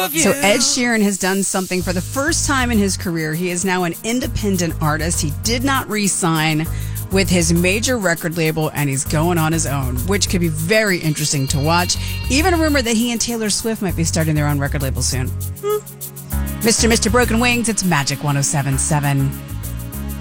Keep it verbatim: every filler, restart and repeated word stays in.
love you. So Ed Sheeran has done something for the first time in his career. He is now an independent artist. He did not re-sign with his major record label, and he's going on his own, which could be very interesting to watch. Even a rumor that he and Taylor Swift might be starting their own record label soon. Hmm. Mister Mister Broken Wings, it's Magic one oh seven point seven.